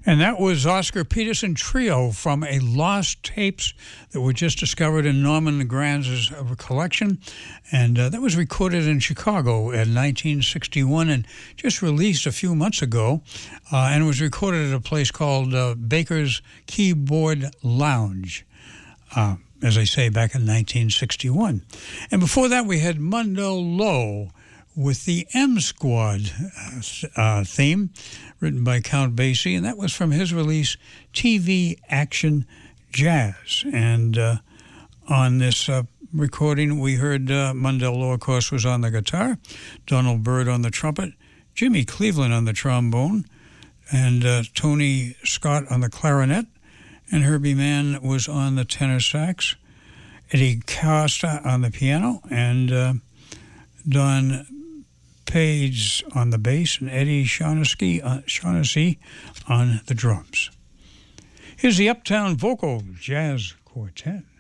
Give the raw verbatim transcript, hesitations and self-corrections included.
And that was Oscar Peterson Trio from a lost tapes that were just discovered in Norman Granz's collection. And uh, that was recorded in Chicago in nineteen sixty-one and just released a few months ago. Uh, and it was recorded at a place called uh, Baker's Keyboard Lounge, uh, as I say, back in nineteen sixty-one. And before that, we had Mundo Low with the M Squad uh, theme, written by Count Basie, and that was from his release, T V Action Jazz. And uh, on this uh, recording, we heard uh, Mundell Lowe, of course, was on the guitar, Donald Byrd on the trumpet, Jimmy Cleveland on the trombone, and uh, Tony Scott on the clarinet, and Herbie Mann was on the tenor sax, Eddie Costa on the piano, and uh, Don Page on the bass, and Eddie Shaughnessy, uh, Shaughnessy on the drums. Here's the Uptown Vocal Jazz Quartet.